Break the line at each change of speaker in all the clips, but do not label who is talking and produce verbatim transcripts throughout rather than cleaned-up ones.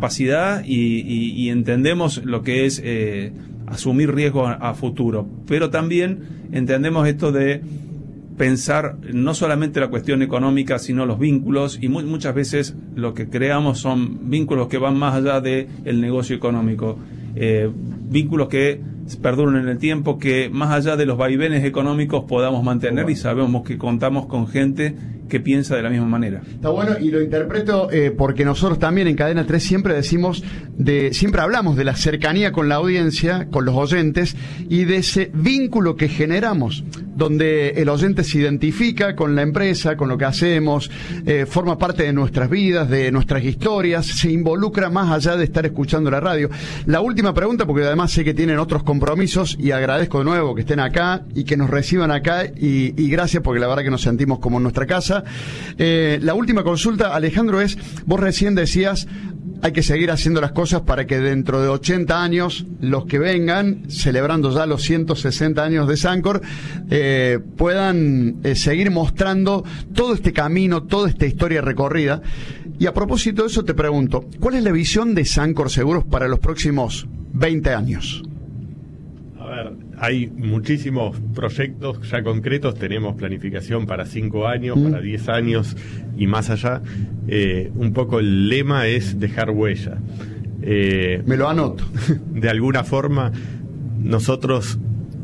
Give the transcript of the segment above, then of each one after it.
capacidad y, y, y entendemos lo que es eh, asumir riesgos a, a futuro, pero también entendemos esto de pensar no solamente la cuestión económica, sino los vínculos, y muy, muchas veces lo que creamos son vínculos que van más allá del negocio económico, eh, vínculos que perduran en el tiempo, que más allá de los vaivenes económicos podamos mantener, y sabemos que contamos con gente que piensa de la misma manera.
Está bueno, y lo interpreto eh, porque nosotros también en Cadena tres siempre decimos, de siempre hablamos de la cercanía con la audiencia, con los oyentes, y de ese vínculo que generamos, donde el oyente se identifica con la empresa, con lo que hacemos, eh, forma parte de nuestras vidas, de nuestras historias, se involucra más allá de estar escuchando la radio. La última pregunta, porque además sé que tienen otros compromisos, y agradezco de nuevo que estén acá y que nos reciban acá, y, y gracias, porque la verdad que nos sentimos como en nuestra casa. Eh, la última consulta, Alejandro, es, vos recién decías, hay que seguir haciendo las cosas para que dentro de ochenta años, los que vengan, celebrando ya los ciento sesenta años de Sancor, eh, puedan eh, seguir mostrando todo este camino, toda esta historia recorrida. Y a propósito de eso te pregunto, ¿cuál es la visión de Sancor Seguros para los próximos veinte años?
A ver, hay muchísimos proyectos ya concretos, tenemos planificación para cinco años, mm. para diez años y más allá. Eh, un poco el lema es dejar huella. Eh,
Me lo anoto.
De alguna forma, nosotros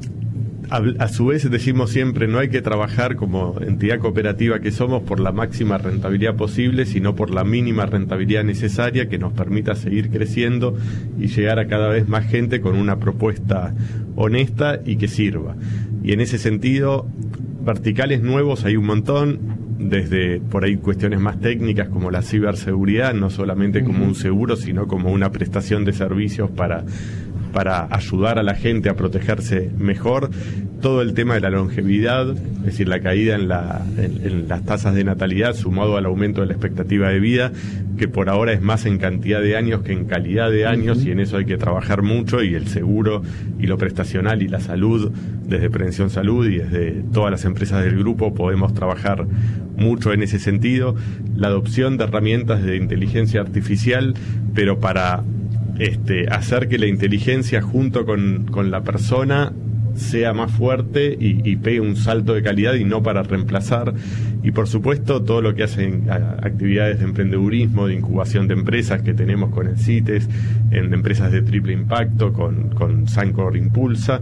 a, a su vez decimos siempre, no hay que trabajar como entidad cooperativa que somos por la máxima rentabilidad posible, sino por la mínima rentabilidad necesaria que nos permita seguir creciendo y llegar a cada vez más gente con una propuesta honesta y que sirva. Y en ese sentido, verticales nuevos hay un montón, desde por ahí cuestiones más técnicas como la ciberseguridad, no solamente como un seguro, sino como una prestación de servicios para para ayudar a la gente a protegerse mejor, todo el tema de la longevidad, es decir, la caída en, la, en, en las tasas de natalidad sumado al aumento de la expectativa de vida, que por ahora es más en cantidad de años que en calidad de años, y en eso hay que trabajar mucho, y el seguro y lo prestacional y la salud, desde Prevención Salud y desde todas las empresas del grupo podemos trabajar mucho en ese sentido, la adopción de herramientas de inteligencia artificial, pero para Este, hacer que la inteligencia junto con, con la persona sea más fuerte y, y pegue un salto de calidad y no para reemplazar. Y por supuesto todo lo que hacen a, actividades de emprendedurismo, de incubación de empresas que tenemos con el CITES, en empresas de triple impacto, con, con Sancor Impulsa,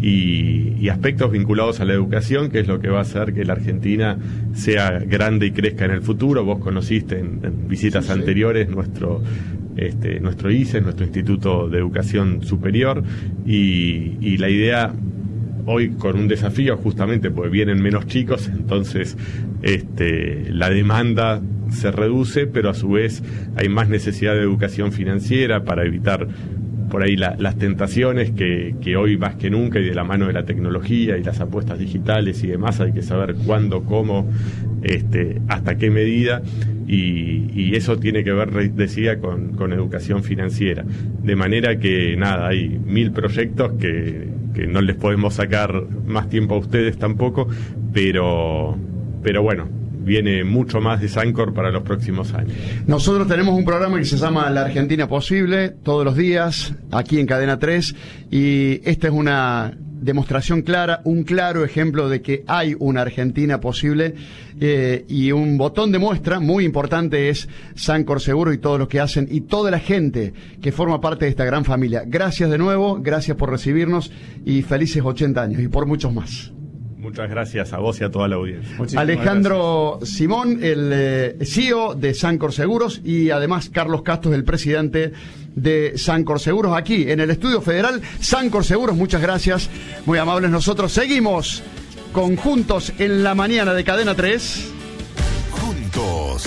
y, y aspectos vinculados a la educación, que es lo que va a hacer que la Argentina sea grande y crezca en el futuro. Vos conociste en, en visitas sí, sí. anteriores nuestro Este, nuestro I C E, nuestro Instituto de Educación Superior, y, y la idea hoy con un desafío justamente porque vienen menos chicos, entonces este, la demanda se reduce, pero a su vez hay más necesidad de educación financiera para evitar por ahí la, las tentaciones que, que hoy más que nunca, y de la mano de la tecnología y las apuestas digitales y demás, hay que saber cuándo, cómo, este, hasta qué medida, y, y eso tiene que ver, decía, con, con educación financiera. De manera que, nada, hay mil proyectos que, que no les podemos sacar más tiempo a ustedes tampoco, pero, pero bueno, viene mucho más de Sancor para los próximos años.
Nosotros tenemos un programa que se llama La Argentina Posible, todos los días, aquí en Cadena tres, y esta es una demostración clara, un claro ejemplo de que hay una Argentina posible, eh, y un botón de muestra muy importante es Sancor Seguro y todo lo que hacen y toda la gente que forma parte de esta gran familia. Gracias de nuevo, gracias por recibirnos y felices ochenta años y por muchos más.
Muchas gracias a vos y a toda la audiencia.
Muchísimas Alejandro gracias. Simón, el eh, C E O de Sancor Seguros, y además Carlos Castro, el presidente de Sancor Seguros, aquí en el Estudio Federal. Sancor Seguros, muchas gracias, muy amables. Nosotros seguimos conjuntos en la mañana de Cadena tres.
Juntos.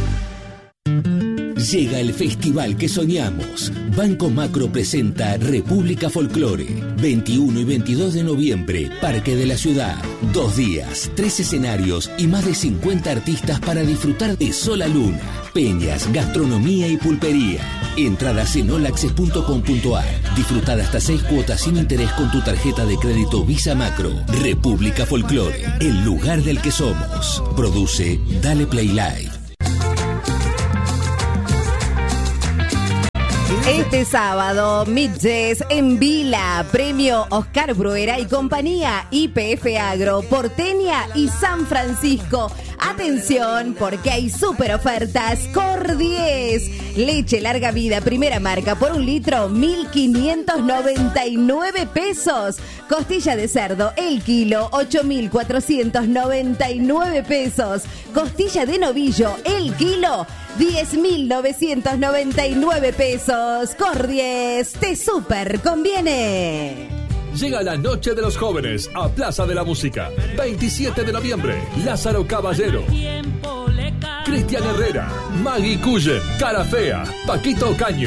Llega el festival que soñamos. Banco Macro presenta República Folclore. veintiuno y veintidós de noviembre, Parque de la Ciudad. Dos días, tres escenarios y más de cincuenta artistas para disfrutar de Sol a Luna, peñas, gastronomía y pulpería. Entradas en olaccess punto com punto ar. Disfrutada hasta seis cuotas sin interés con tu tarjeta de crédito Visa Macro. República Folclore, el lugar del que somos. Produce Dale Play Live.
Este sábado, Midges en Vila, premio Oscar Bruera y compañía Y P F Agro, Porteña y San Francisco. Atención, porque hay super ofertas. Cordies, leche larga vida, primera marca, por un litro, mil quinientos noventa y nueve pesos. Costilla de cerdo, el kilo, ocho mil cuatrocientos noventa y nueve pesos. Costilla de novillo, el kilo, diez mil novecientos noventa y nueve pesos. Cordies, te super conviene.
Llega la Noche de los Jóvenes a Plaza de la Música. veintisiete de noviembre, Lázaro Caballero, Cristian Herrera, Maggie Cullen, Cara Fea, Paquito Ocaño.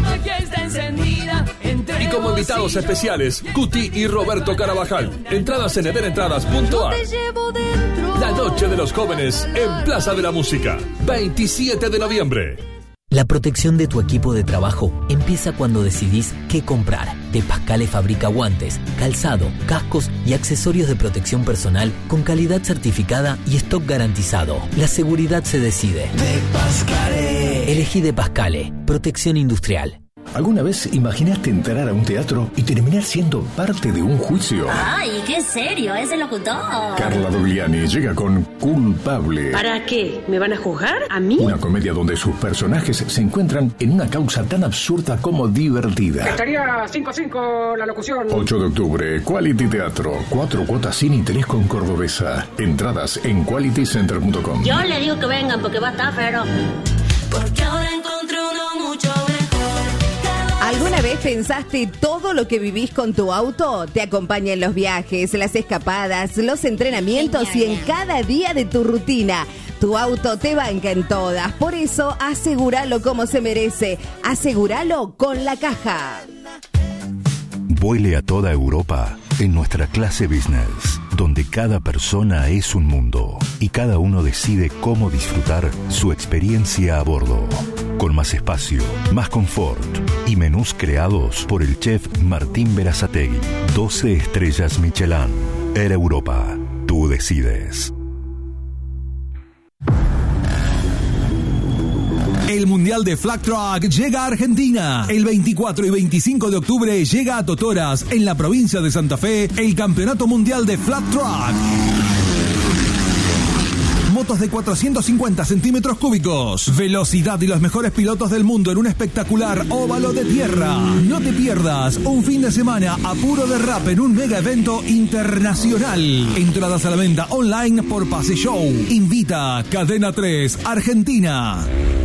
Y como invitados especiales, Cuti y Roberto Carabajal. Entradas en edenentradas punto a r. La Noche de los Jóvenes en Plaza de la Música, veintisiete de noviembre.
La protección de tu equipo de trabajo empieza cuando decidís qué comprar. De Pascale fabrica guantes, calzado, cascos y accesorios de protección personal con calidad certificada y stock garantizado. La seguridad se decide. De Pascale. Elegí De Pascale. Protección industrial.
¿Alguna vez imaginaste entrar a un teatro y terminar siendo parte de un juicio?
¡Ay, qué serio ese locutor!
Carla Dogliani llega con Culpable.
¿Para qué? ¿Me van a juzgar? ¿A mí?
Una comedia donde sus personajes se encuentran en una causa tan absurda como divertida.
Estaría cinco a cinco la locución.
ocho de octubre, Quality Teatro. Cuatro cuotas sin interés con Cordobesa. Entradas en quality center punto com.
Yo le digo que vengan porque va a estar pero... Porque ahora encontré uno mucho mejor.
¿Alguna vez pensaste todo lo que vivís con tu auto? Te acompaña en los viajes, las escapadas, los entrenamientos y en cada día de tu rutina. Tu auto te banca en todas, por eso asegúralo como se merece. Asegúralo con La Caja.
Vuele a toda Europa en nuestra clase business, donde cada persona es un mundo y cada uno decide cómo disfrutar su experiencia a bordo. Con más espacio, más confort y menús creados por el chef Martín Berazategui. doce estrellas Michelin. Air Europa. Tú decides.
El Mundial de Flag Truck llega a Argentina. El veinticuatro y veinticinco de octubre llega a Totoras, en la provincia de Santa Fe, el Campeonato Mundial de Flat Truck. Motos de cuatrocientos cincuenta centímetros cúbicos, velocidad y los mejores pilotos del mundo en un espectacular óvalo de tierra. No te pierdas un fin de semana a puro derrape en un mega evento internacional. Entradas a la venta online por Pase Show. Invita Cadena tres Argentina.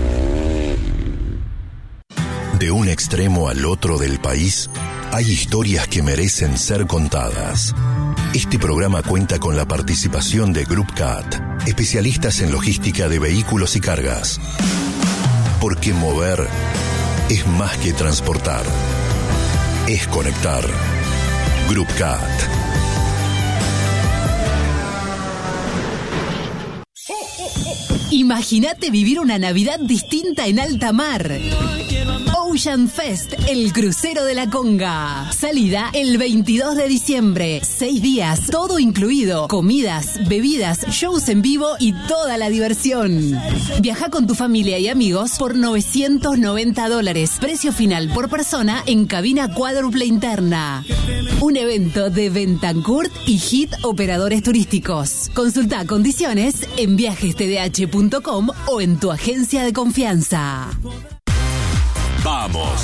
De un extremo al otro del país, hay historias que merecen ser contadas. Este programa cuenta con la participación de Group Cat, especialistas en logística de vehículos y cargas. Porque mover es más que transportar, es conectar. Group Cat.
Imagínate vivir una Navidad distinta en alta mar. Ocean Fest, el crucero de la Conga. Salida el veintidós de diciembre. Seis días, todo incluido. Comidas, bebidas, shows en vivo y toda la diversión. Viaja con tu familia y amigos por novecientos noventa dólares. Precio final por persona en cabina cuádruple interna. Un evento de Bentancourt y Hit Operadores Turísticos. Consulta condiciones en viajes t d h punto com o en tu agencia de confianza.
Vamos.